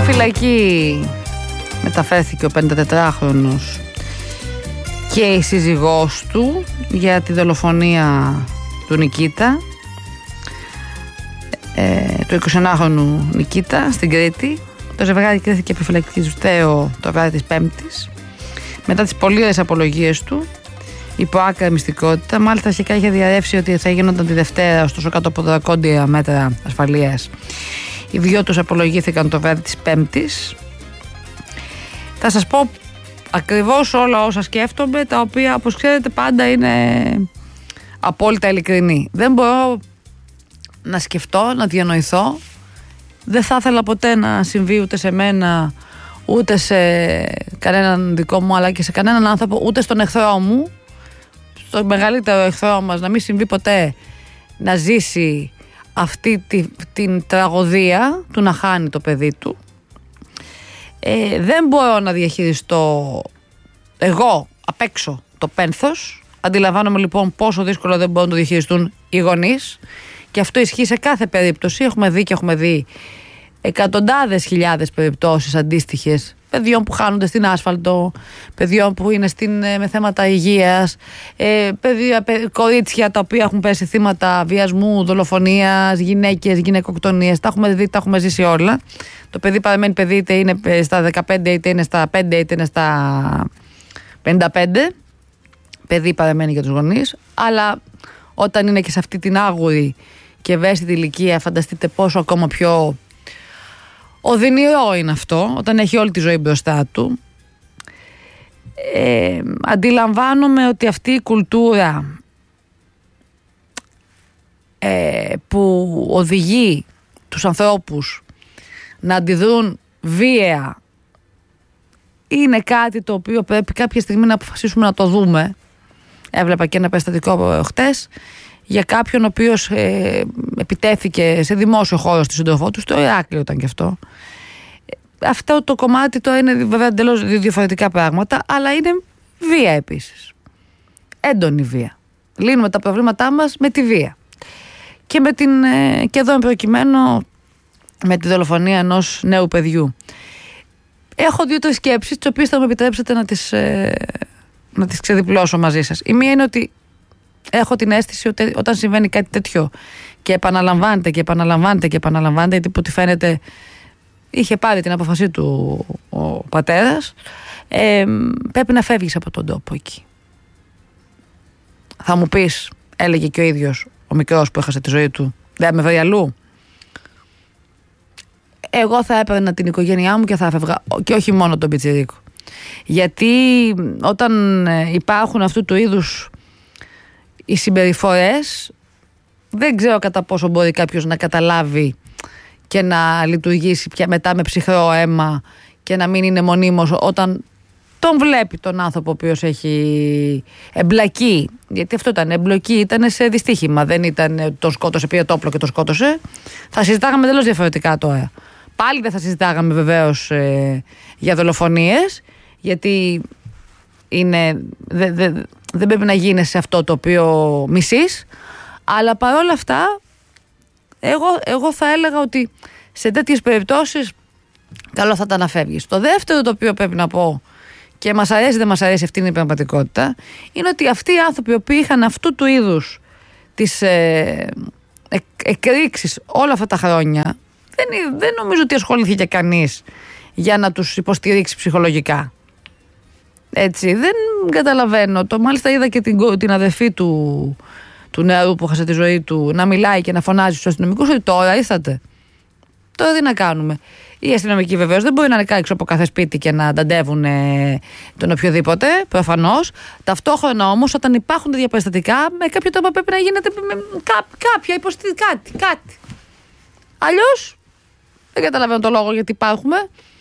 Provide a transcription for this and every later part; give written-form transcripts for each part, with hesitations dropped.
φυλακή μεταφέρθηκε ο 54χρονος και η σύζυγός του για τη δολοφονία του Νικήτα, του 21χρονου Νικήτα στην Κρήτη. Το ζευγάρι κρίθηκε επιφυλακτικό το βράδυ της Πέμπτης μετά τις πολύωρες απολογίες του υπό άκρα μυστικότητα. Μάλιστα αρχικά είχε διαρρεύσει ότι θα γίνονταν τη Δευτέρα, ωστόσο κάτω από δρακόντια μέτρα ασφαλείας οι δυο τους απολογήθηκαν το βράδυ της Πέμπτης. Θα σας πω ακριβώς όλα όσα σκέφτομαι, τα οποία όπως ξέρετε πάντα είναι απόλυτα ειλικρινή. Δεν μπορώ να σκεφτώ, να διανοηθώ. Δεν θα ήθελα ποτέ να συμβεί ούτε σε μένα, ούτε σε κανέναν δικό μου, αλλά και σε κανέναν άνθρωπο, ούτε στον εχθρό μου, στο μεγαλύτερο εχθρό μας, να μην συμβεί ποτέ να ζήσει αυτή την τραγωδία του να χάνει το παιδί του. Δεν μπορώ να διαχειριστώ εγώ απ' έξω το πένθος. Αντιλαμβάνομαι λοιπόν πόσο δύσκολο δεν μπορούν να το διαχειριστούν οι γονείς, και αυτό ισχύει σε κάθε περίπτωση. Έχουμε δει και έχουμε δει εκατοντάδες χιλιάδες περιπτώσεις αντίστοιχες παιδιών που χάνονται στην άσφαλτο, παιδιών που είναι με θέματα υγείας, κορίτσια τα οποία έχουν πέσει θύματα βιασμού, δολοφονίας, γυναίκες, γυναικοκτονίες. Τα έχουμε δει, τα έχουμε ζήσει όλα. Το παιδί παραμένει παιδί, είτε είναι στα 15, είτε είναι στα 5, είτε είναι στα 55. Παιδί παραμένει για τους γονείς, αλλά όταν είναι και σε αυτή την άγουρη και ευαίσθητη ηλικία, φανταστείτε πόσο ακόμα πιο οδυνηρό είναι αυτό, όταν έχει όλη τη ζωή μπροστά του. Αντιλαμβάνομαι ότι αυτή η κουλτούρα που οδηγεί τους ανθρώπους να αντιδρούν βία είναι κάτι το οποίο πρέπει κάποια στιγμή να αποφασίσουμε να το δούμε. Έβλεπα και ένα περιστατικό χτες για κάποιον ο οποίος επιτέθηκε σε δημόσιο χώρο στη σύντροφό του, στο Ηράκλειο ήταν και αυτό. Αυτό το κομμάτι το είναι βέβαια εντελώς διαφορετικά πράγματα, αλλά είναι βία επίσης. Έντονη βία. Λύνουμε τα προβλήματά μας με τη βία. Και εδώ προκειμένου με τη δολοφονία ενός νέου παιδιού. Έχω 2-3 σκέψεις, τις οποίες θα μου επιτρέψετε να τις ξεδιπλώσω μαζί σας. Η μία είναι ότι έχω την αίσθηση ότι όταν συμβαίνει κάτι τέτοιο και επαναλαμβάνεται και επαναλαμβάνεται και επαναλαμβάνεται, γιατί από ό,τι φαίνεται είχε πάρει την απόφασή του ο πατέρας, πρέπει να φεύγεις από τον τόπο εκεί. Θα μου πεις, έλεγε και ο ίδιος ο μικρός που έχασε τη ζωή του, δεν με βρει αλλού. Εγώ θα έπαιρνα την οικογένειά μου και θα έφευγα, και όχι μόνο τον πιτσιρίκο. Γιατί όταν υπάρχουν αυτού του είδους οι συμπεριφορές, δεν ξέρω κατά πόσο μπορεί κάποιος να καταλάβει και να λειτουργήσει πια μετά με ψυχρό αίμα και να μην είναι μονίμως όταν τον βλέπει τον άνθρωπο ο οποίος έχει εμπλακεί. Γιατί αυτό ήταν εμπλοκή, ήταν σε δυστύχημα. Δεν ήταν τον σκότωσε, πήρε το όπλο και τον σκότωσε. Θα συζητάγαμε τελώς διαφορετικά τώρα. Πάλι δεν θα συζητάγαμε βεβαίως για δολοφονίες, γιατί δεν πρέπει να γίνεσαι αυτό το οποίο μισείς. Αλλά παρόλα αυτά, εγώ θα έλεγα ότι σε τέτοιες περιπτώσεις καλό θα ήταν να φεύγεις. Το δεύτερο το οποίο πρέπει να πω, και μας αρέσει δεν μας αρέσει, αυτή είναι η πραγματικότητα, είναι ότι αυτοί οι άνθρωποι οι οποίοι είχαν αυτού του είδους τις εκρήξεις όλα αυτά τα χρόνια, δεν νομίζω ότι ασχολήθηκε κανείς για να τους υποστηρίξει ψυχολογικά. Έτσι, δεν καταλαβαίνω. Μάλιστα είδα και την αδερφή του νεαρού που χάσε τη ζωή του να μιλάει και να φωνάζει στους αστυνομικούς ότι τώρα ήρθατε. Τώρα τι να κάνουμε. Οι αστυνομικοί βεβαίως δεν μπορεί να είναι έξω από κάθε σπίτι και να ανταντεύουν τον οποιοδήποτε, προφανώς. Ταυτόχρονα όμως, όταν υπάρχουν τέτοια περιστατικά, με κάποιο τρόπο πρέπει να γίνεται κάποια υποστήριξη, κάτι. Αλλιώς δεν καταλαβαίνω το λόγο γιατί υπάρχουμε.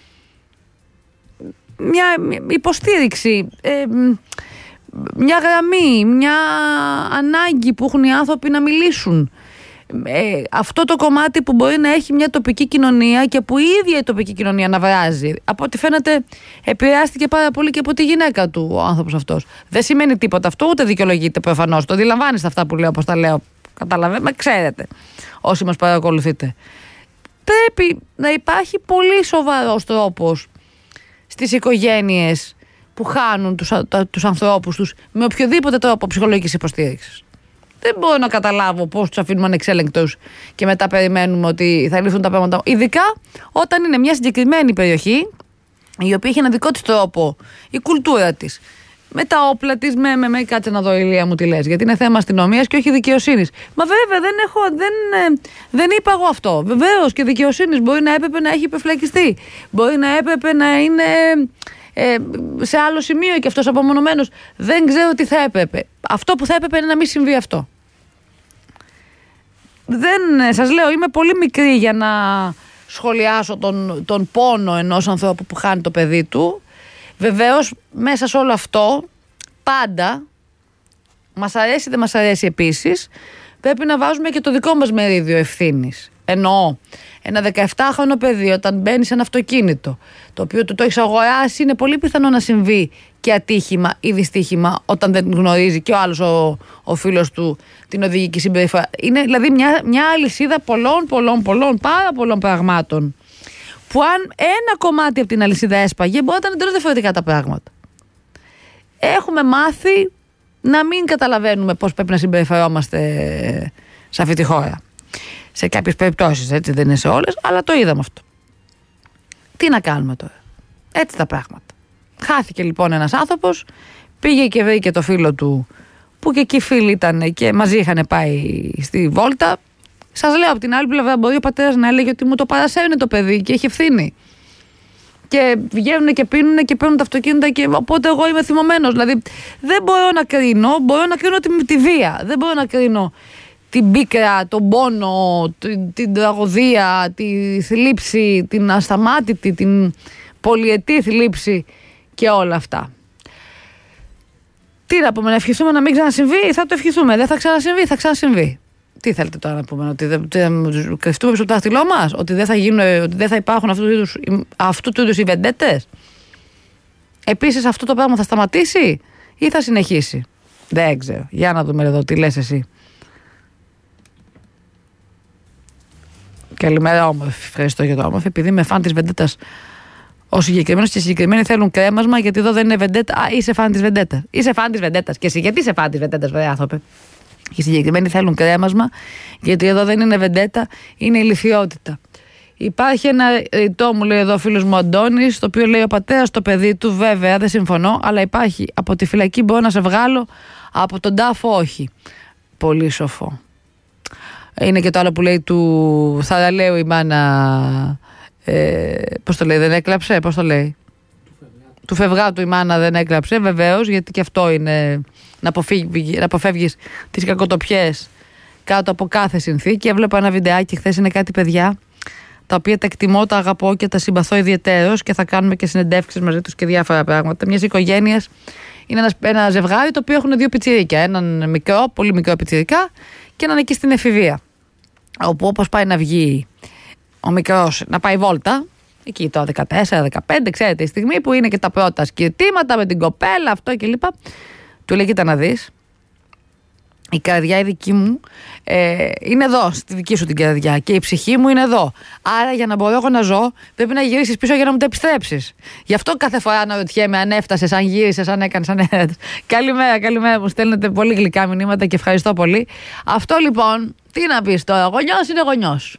Μια υποστήριξη, μια γραμμή, μια ανάγκη που έχουν οι άνθρωποι να μιλήσουν. Αυτό το κομμάτι που μπορεί να έχει μια τοπική κοινωνία και που η ίδια η τοπική κοινωνία να βράζει. Από ό,τι φαίνεται επηρεάστηκε πάρα πολύ και από τη γυναίκα του ο άνθρωπος αυτός. Δεν σημαίνει τίποτα αυτό, ούτε δικαιολογείται προφανώς. Το αντιλαμβάνεστε αυτά που λέω, όπως τα λέω. Καταλαβαίνετε, ξέρετε όσοι μας παρακολουθείτε. πρέπει να υπάρχει πολύ σοβαρός τρόπος στις οικογένειες που χάνουν τους ανθρώπους τους με οποιοδήποτε τρόπο ψυχολογικής υποστήριξης. Δεν μπορώ να καταλάβω πώς τους αφήνουμε ανεξέλεγκτους και μετά περιμένουμε ότι θα λυθούν τα πράγματα. Ειδικά όταν είναι μια συγκεκριμένη περιοχή η οποία έχει ένα δικό της τρόπο, η κουλτούρα της, με τα όπλα της, κάτσε να δω, Ηλία μου, τι λες, γιατί είναι θέμα αστυνομίας και όχι δικαιοσύνης. Μα βέβαια δεν είπα εγώ αυτό. Βεβαίως και δικαιοσύνης μπορεί να έπρεπε να έχει υπεφυλακιστεί. Μπορεί να έπρεπε να είναι σε άλλο σημείο και αυτός απομονωμένος. Δεν ξέρω τι θα έπρεπε. Αυτό που θα έπρεπε είναι να μην συμβεί αυτό. Σας λέω, είμαι πολύ μικρή για να σχολιάσω τον πόνο ενός ανθρώπου που χάνει το παιδί του. Βεβαίως μέσα σε όλο αυτό πάντα, μας αρέσει δεν μας αρέσει επίσης, πρέπει να βάζουμε και το δικό μας μερίδιο ευθύνης. Εννοώ, ένα 17χρονο παιδί όταν μπαίνει σε ένα αυτοκίνητο το οποίο του το έχει αγοράσει, είναι πολύ πιθανό να συμβεί και ατύχημα ή δυστύχημα όταν δεν γνωρίζει και ο άλλος ο φίλος του την οδηγική συμπεριφορά. Είναι δηλαδή μια αλυσίδα πάρα πολλών πραγμάτων που αν ένα κομμάτι από την αλυσίδα έσπαγε μπορεί να ήταν εντελώς διαφορετικά τα πράγματα. Έχουμε μάθει να μην καταλαβαίνουμε πώς πρέπει να συμπεριφερόμαστε σε αυτή τη χώρα. Σε κάποιες περιπτώσεις, έτσι, δεν είναι σε όλες, αλλά το είδαμε αυτό. Τι να κάνουμε τώρα. Έτσι τα πράγματα. Χάθηκε λοιπόν ένας άνθρωπος, πήγε και βρήκε το φίλο του, που και εκεί φίλοι ήταν και μαζί είχαν πάει στη βόλτα. Σας λέω, από την άλλη πλευρά μπορεί ο πατέρας να έλεγε ότι μου το παρασέρνει το παιδί και έχει ευθύνη. Και βγαίνουν και πίνουν και παίρνουν τα αυτοκίνητα και οπότε εγώ είμαι θυμωμένος. Δηλαδή δεν μπορώ να κρίνω, μπορώ να κρίνω τη βία. Δεν μπορώ να κρίνω την πίκρα, τον πόνο, την τραγωδία, τη θλίψη, την ασταμάτητη, την πολυετή θλίψη και όλα αυτά. Τι να πούμε, να ευχηθούμε να μην ξανασυμβεί, θα το ευχηθούμε. Δεν θα ξανασυμβεί, θα ξανασυμβεί. Τι θέλετε τώρα να πούμε, ότι δεν κρυφτούμε πίσω από το δάχτυλό μας, ότι δεν θα υπάρχουν αυτού του είδους οι βεντέτες. Επίσης αυτό το πράγμα θα σταματήσει ή θα συνεχίσει. Δεν ξέρω. Για να δούμε εδώ τι λες εσύ. Καλημέρα όμορφη, ευχαριστώ για το όμορφη. Επειδή είμαι φαν της βεντέτας ο συγκεκριμένος και οι συγκεκριμένοι θέλουν κρέμασμα, γιατί εδώ δεν είναι βεντέτα. Α, είσαι φαν της βεντέτας. Είσαι φαν της βεντέτας. Και εσύ γιατί είσαι φαν της βεντέτας, βέβαια άνθρωπε. Και οι συγκεκριμένοι θέλουν κρέμασμα, γιατί εδώ δεν είναι βεντέτα, είναι ηλιθιότητα. Υπάρχει ένα ρητό, μου λέει εδώ ο φίλος μου Αντώνης, το οποίο λέει ο πατέρας στο παιδί του, βέβαια δεν συμφωνώ, αλλά υπάρχει. Από τη φυλακή μπορώ να σε βγάλω, από τον τάφο όχι. Πολύ σοφό. Είναι και το άλλο που λέει του Θαραλέου η μάνα. Πώς το λέει, δεν έκλαψε, πώς το λέει. Του Φευγάτου η μάνα δεν έκλαψε, βεβαίως, γιατί και αυτό είναι να αποφεύγεις τις κακοτοπιές κάτω από κάθε συνθήκη. Έβλεπα ένα βιντεάκι χθες, είναι κάτι παιδιά τα οποία τα εκτιμώ, τα αγαπώ και τα συμπαθώ ιδιαιτέρως και θα κάνουμε και συνεντεύξεις μαζί τους και διάφορα πράγματα. Μιας οικογένειας είναι ένα ζευγάρι το οποίο έχουν δύο πιτσιρίκια. Έναν μικρό, πολύ μικρό πιτσιρικά και έναν εκεί στην εφηβεία. Όπου όπως πάει να βγει ο μικρός να πάει βόλτα, εκεί το 14-15, ξέρετε, η στιγμή που είναι και τα πρώτα σκυρτήματα με την κοπέλα, αυτό κλπ. Του λέει, κοίτα να δεις, η καρδιά η δική μου είναι εδώ, στη δική σου την καρδιά, και η ψυχή μου είναι εδώ. Άρα για να μπορώ εγώ να ζω, πρέπει να γυρίσεις πίσω για να μου τα επιστρέψεις. Γι' αυτό κάθε φορά αναρωτιέμαι αν έφτασες, αν γύρισες, αν έκανες, αν έρθες. Καλημέρα, μου στέλνετε πολύ γλυκά μηνύματα και ευχαριστώ πολύ. Αυτό λοιπόν, τι να πεις τώρα, γονιός είναι γονιός.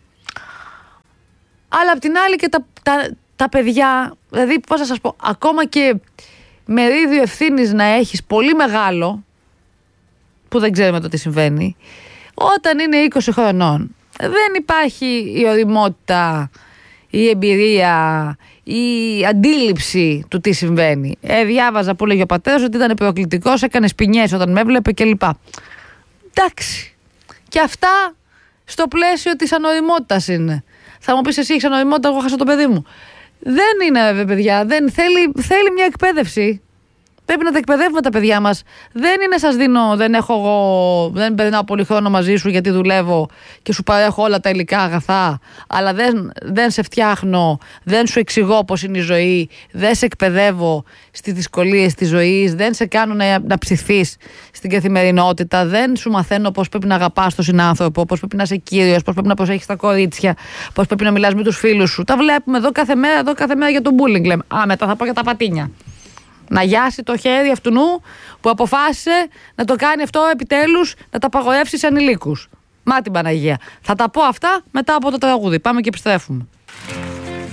Αλλά απ' την άλλη και τα παιδιά, δηλαδή πώς θα σας πω, ακόμα και μερίδιο ευθύνης να έχεις πολύ μεγάλο, που δεν ξέρουμε το τι συμβαίνει, όταν είναι 20 χρονών δεν υπάρχει η ωριμότητα, η εμπειρία, η αντίληψη του τι συμβαίνει. Διάβαζα που λέγει ο πατέρας ότι ήταν προκλητικός, έκανε σπινιές όταν με έβλεπε κλπ. Εντάξει. Και αυτά στο πλαίσιο της ανοριμότητας είναι. Θα μου πεις εσύ έχεις ανοριμότητα, εγώ χάσα το παιδί μου. Δεν είναι βέβαια παιδιά, θέλει μια εκπαίδευση. Πρέπει να τα εκπαιδεύουμε τα παιδιά μας. Δεν είναι σας δίνω, δεν περνάω πολύ χρόνο μαζί σου γιατί δουλεύω και σου παρέχω όλα τα υλικά αγαθά, αλλά δεν σε φτιάχνω, δεν σου εξηγώ πώς είναι η ζωή, δεν σε εκπαιδεύω στις δυσκολίες της ζωής, δεν σε κάνω να ψηθείς στην καθημερινότητα, δεν σου μαθαίνω πώς πρέπει να αγαπάς τον συνάνθρωπο, πώς πρέπει να είσαι κύριος, πώς πρέπει να προσέχεις τα κορίτσια, πώς πρέπει να μιλάς με τους φίλους σου. Τα βλέπουμε εδώ κάθε μέρα για το bullying. Λέμε. Μετά θα πω για τα πατίνια. Να γιάσει το χέρι αυτού που αποφάσισε να το κάνει αυτό επιτέλους, να τα απαγορεύσει σε ανηλίκους. Μα την Παναγία. Θα τα πω αυτά μετά από το τραγούδι. Πάμε και επιστρέφουμε.